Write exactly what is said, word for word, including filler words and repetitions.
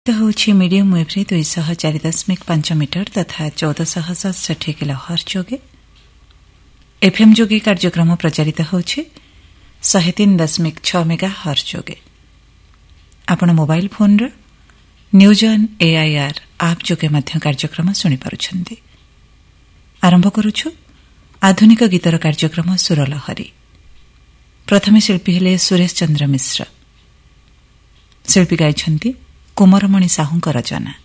ହେଉଛି ମିଡିୟମ ୱେଭ୍ରେ ଦୁଇଶହ ଚାରି ଦଶମିକ ପାଞ୍ଚ ମିଟର ତଥା ଚଉଦଶହ ସତଷଠି କିଲୋ ହର୍ଟ୍ଜ ଯୋଗେ ଏଫ୍ଏମ୍ ଯୋଗେ କାର୍ଯ୍ୟକ୍ରମ ପ୍ରଚାରିତ ହେଉଛି ଶହେ ତିନି ଦଶମିକ ଛଅ ମେଗା ହର୍ଟ୍ଜ ଯୋଗେ। ଆପଣ ମୋବାଇଲ ଫୋନ୍ର ନ୍ୟୁଜ୍ ଅନ୍ ଏଆଇଆର୍ ଆପ୍ ଯୋଗେ ମଧ୍ୟ କାର୍ଯ୍ୟକ୍ରମ ଶୁଣିପାରୁଛନ୍ତି। ଆରମ୍ଭ କରୁଛୁ ଆଧୁନିକ ଗୀତର କାର୍ଯ୍ୟକ୍ରମ ସୁରଲହରୀ। ପ୍ରଥମେ ଶିଳ୍ପୀ ହେଲେ ସୁରେଶ ଚନ୍ଦ୍ର ମିଶ୍ର। ଶିଳ୍ପୀ ଗାଇଛନ୍ତି କୁମରମଣି ସାହୁଙ୍କ ରଚନା।